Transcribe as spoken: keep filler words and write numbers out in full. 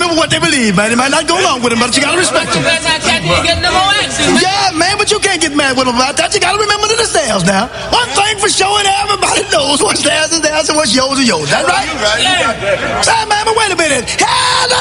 them for what they believe, man. They might not go along with them, but you gotta respect them. Yeah, man, but you can't get mad with them about that. You gotta remember the themselves now. One thing for sure, and everybody knows what's theirs is theirs and what's yours is yours. That's right? You're right. You're right. Say, man, but wait a minute. Hell,